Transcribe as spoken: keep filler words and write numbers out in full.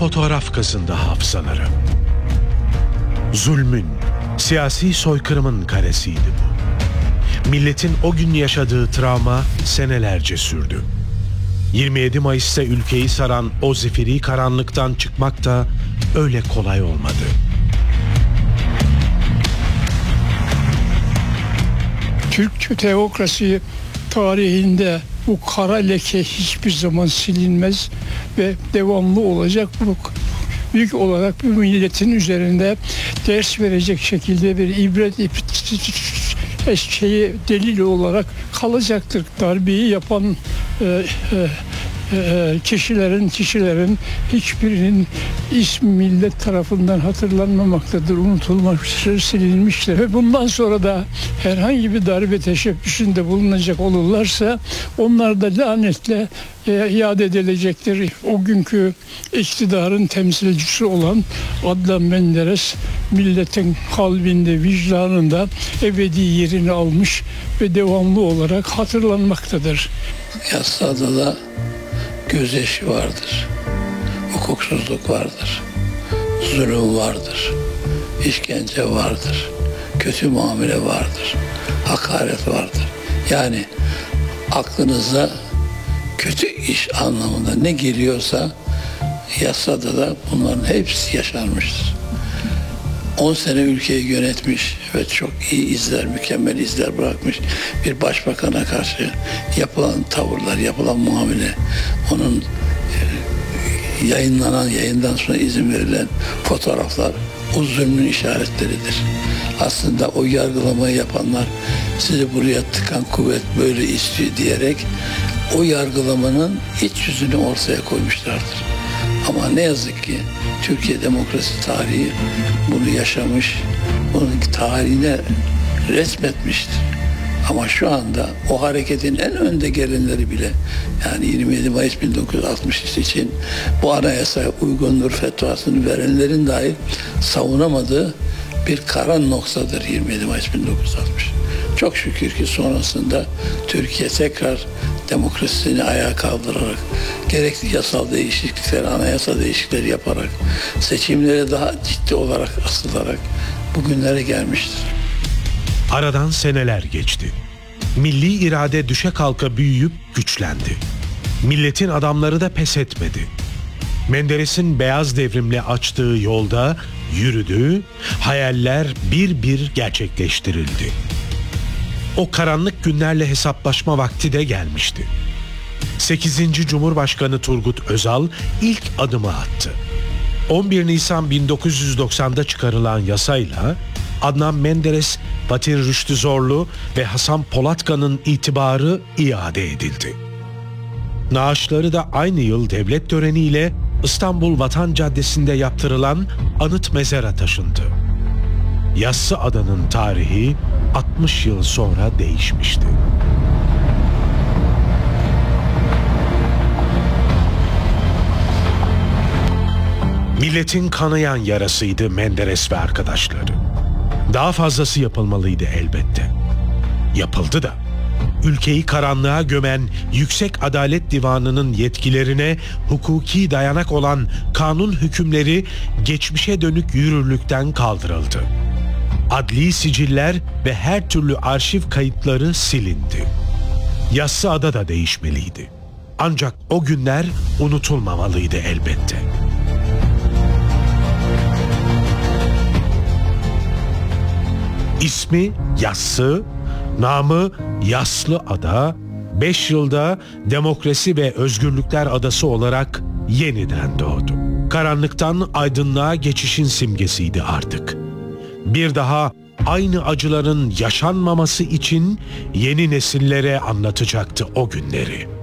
fotoğraf kazındı hafızalara. Zulmün, siyasi soykırımın karesiydi bu. Milletin o gün yaşadığı travma senelerce sürdü. yirmi yedi Mayıs'ta ülkeyi saran o zifiri karanlıktan çıkmak da öyle kolay olmadı. Türk teokrasi tarihinde bu kara leke hiçbir zaman silinmez ve devamlı olacak. Bu büyük olarak bir milletin üzerinde ders verecek şekilde bir ibret şeyi delil olarak kalacaktır. Darbeyi yapan e, e, kişilerin kişilerin hiçbirinin ismi millet tarafından hatırlanmamaktadır, unutulmuştur, silinmiştir. Ve bundan sonra da herhangi bir darbe teşebbüsünde bulunacak olurlarsa onlar da lanetle e, iade edilecektir. O günkü iktidarın temsilcisi olan Adnan Menderes milletin kalbinde, vicdanında ebedi yerini almış ve devamlı olarak hatırlanmaktadır. Yassıada'da gözyaşı vardır, hukuksuzluk vardır, zulüm vardır, işkence vardır, kötü muamele vardır, hakaret vardır. Yani aklınıza kötü iş anlamında ne geliyorsa Yassıada'da bunların hepsi yaşanmıştır. on sene ülkeyi yönetmiş ve çok iyi izler, mükemmel izler bırakmış bir başbakana karşı yapılan tavırlar, yapılan muamele, onun e, yayınlanan, yayından sonra izin verilen fotoğraflar o zulmün işaretleridir. Aslında o yargılamayı yapanlar sizi buraya tıkan kuvvet böyle istiyor diyerek o yargılamanın iç yüzünü ortaya koymuşlardır. Ama ne yazık ki Türkiye demokrasi tarihi bunu yaşamış, bunun tarihine resmetmiştir. Ama şu anda o hareketin en önde gelenleri bile, yani yirmi yedi Mayıs bin dokuz yüz altmış için bu anayasaya uygundur fetvasını verenlerin dahi savunamadığı bir karan noktadır yirmi yedi Mayıs bin dokuz yüz altmış. Çok şükür ki sonrasında Türkiye tekrar demokrasisini ayağa kaldırarak, gerekli yasal değişiklikler, anayasa değişiklikleri yaparak, seçimlere daha ciddi olarak asılarak bugünlere gelmiştir. Aradan seneler geçti. Milli irade düşe kalka büyüyüp güçlendi. Milletin adamları da pes etmedi. Menderes'in beyaz devrimle açtığı yolda yürüdü, hayaller bir bir gerçekleştirildi. O karanlık günlerle hesaplaşma vakti de gelmişti. sekizinci Cumhurbaşkanı Turgut Özal ilk adımı attı. on bir Nisan bin dokuz yüz doksanda çıkarılan yasayla Adnan Menderes, Fatih Rüştü Zorlu ve Hasan Polatkan'ın itibarı iade edildi. Naaşları da aynı yıl devlet töreniyle İstanbul Vatan Caddesi'nde yaptırılan anıt mezara taşındı. Yassıada'nın tarihi altmış yıl sonra değişmişti. Milletin kanayan yarasıydı Menderes ve arkadaşları. Daha fazlası yapılmalıydı elbette. Yapıldı da. Ülkeyi karanlığa gömen Yüksek Adalet Divanı'nın yetkilerine hukuki dayanak olan kanun hükümleri geçmişe dönük yürürlükten kaldırıldı. Adli siciller ve her türlü arşiv kayıtları silindi. Yassıada da değişmeliydi. Ancak o günler unutulmamalıydı elbette. İsmi Yassı, namı Yassıada, beş yılda Demokrasi ve Özgürlükler Adası olarak yeniden doğdu. Karanlıktan aydınlığa geçişin simgesiydi artık. Bir daha aynı acıların yaşanmaması için yeni nesillere anlatacaktı o günleri.